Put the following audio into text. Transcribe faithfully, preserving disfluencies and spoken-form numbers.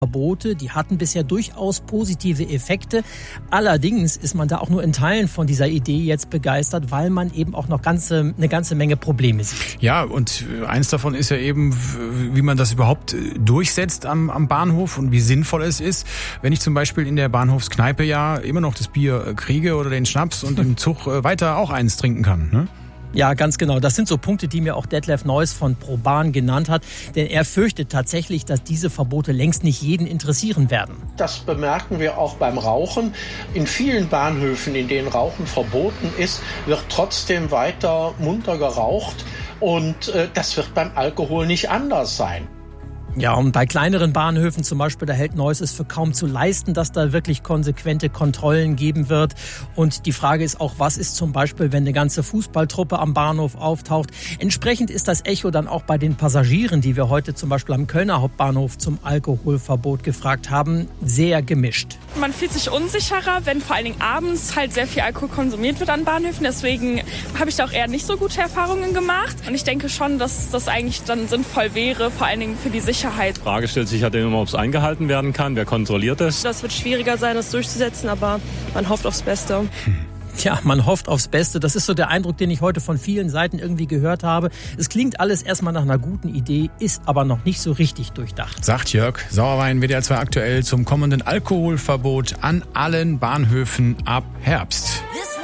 Verbote, die hatten bisher durchaus positive Effekte. Allerdings ist man da auch nur in Teilen von dieser Idee jetzt begeistert, weil man eben auch noch ganze, eine ganze Menge Probleme sieht. Ja, und eins davon ist ja eben, wie man das überhaupt durchsetzt am, am Bahnhof und wie sinnvoll es ist. Wenn ich zum Beispiel in der Bahnhofskneipe ja immer noch das Bier kriege oder den Schnaps und im Zug weiter auch eins trinken kann, ne? Ja, ganz genau. Das sind so Punkte, die mir auch Detlef Neuss von ProBahn genannt hat. Denn er fürchtet tatsächlich, dass diese Verbote längst nicht jeden interessieren werden. Das bemerken wir auch beim Rauchen. In vielen Bahnhöfen, in denen Rauchen verboten ist, wird trotzdem weiter munter geraucht. Und äh, das wird beim Alkohol nicht anders sein. Ja, und bei kleineren Bahnhöfen zum Beispiel, da hält Neuss es für kaum zu leisten, dass da wirklich konsequente Kontrollen geben wird. Und die Frage ist auch, was ist zum Beispiel, wenn eine ganze Fußballtruppe am Bahnhof auftaucht? Entsprechend ist das Echo dann auch bei den Passagieren, die wir heute zum Beispiel am Kölner Hauptbahnhof zum Alkoholverbot gefragt haben, sehr gemischt. Man fühlt sich unsicherer, wenn vor allen Dingen abends halt sehr viel Alkohol konsumiert wird an Bahnhöfen. Deswegen habe ich da auch eher nicht so gute Erfahrungen gemacht. Und ich denke schon, dass das eigentlich dann sinnvoll wäre, vor allen Dingen für die Sicherheit. Die Frage stellt sich halt immer, ob es eingehalten werden kann. Wer kontrolliert es? Das wird schwieriger sein, das durchzusetzen, aber man hofft aufs Beste. Tja, man hofft aufs Beste. Das ist so der Eindruck, den ich heute von vielen Seiten irgendwie gehört habe. Es klingt alles erstmal nach einer guten Idee, ist aber noch nicht so richtig durchdacht. Sagt Jörg Sauerwein, W D R zwei aktuell zum kommenden Alkoholverbot an allen Bahnhöfen ab Herbst.